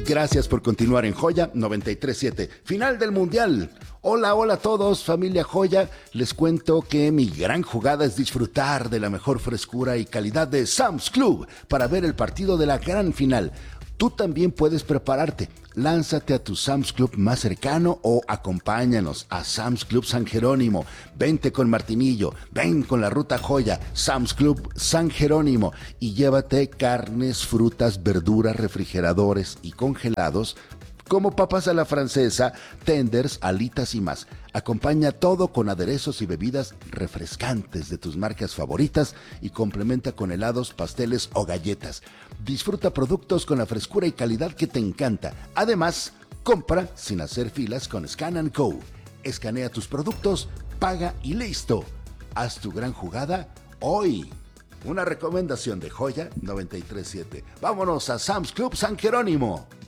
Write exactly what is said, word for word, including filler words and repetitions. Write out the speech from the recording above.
Gracias por continuar en Joya noventa y tres siete. Final del Mundial. Hola, hola a todos, familia Joya. Les cuento que mi gran jugada es disfrutar de la mejor frescura y calidad de Sam's Club para ver el partido de la gran final. Tú también puedes prepararte. Lánzate a tu Sam's Club más cercano o acompáñanos a Sam's Club San Jerónimo. Vente con Martinillo, ven con la Ruta Joya, Sam's Club San Jerónimo y llévate carnes, frutas, verduras, refrigeradores y congelados como papas a la francesa, tenders, alitas y más. Acompaña todo con aderezos y bebidas refrescantes de tus marcas favoritas y complementa con helados, pasteles o galletas. Disfruta productos con la frescura y calidad que te encanta. Además, compra sin hacer filas con Scan and Go. Escanea tus productos, paga y listo. Haz tu gran jugada hoy. Una recomendación de Joya noventa y tres siete. Vámonos a Sam's Club San Jerónimo.